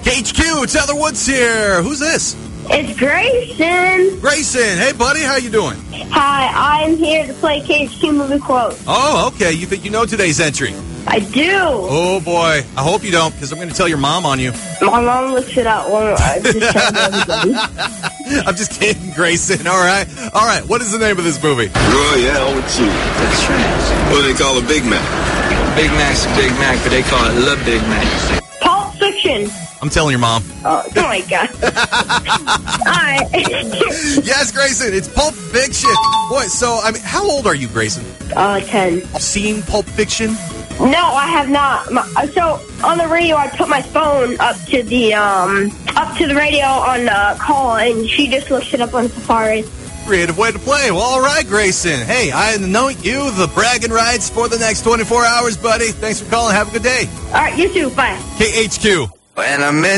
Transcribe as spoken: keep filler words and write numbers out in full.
K H Q, Tyler Woods here. Who's this? It's Grayson. Grayson. Hey, buddy. How you doing? Hi, I'm here to play K H Q movie quote. Oh, okay. You think you know today's entry? I do. Oh, boy. I hope you don't, because I'm going to tell your mom on you. My mom looks it up. Well, I just tell everybody. I'm just kidding, Grayson. All right. All right. What is the name of this movie? Royale with cheese. That's right. What do they call a Big Mac? Big Mac's a Big Mac, but they call it Le Big Mac. Pulp Fiction. I'm telling your mom. Oh, oh my God. All right. Yes, Grayson. It's Pulp Fiction. Boy, so, I mean, how old are you, Grayson? Uh, ten. Seen Pulp Fiction? No, I have not. My, so on the radio, I put my phone up to the um up to the radio on uh, call, and she just looks it up on Safari. Creative way to play. Well, all right, Grayson. Hey, I know you the bragging rights for the next twenty-four hours, buddy. Thanks for calling. Have a good day. All right, you too. Bye. K H Q. And I met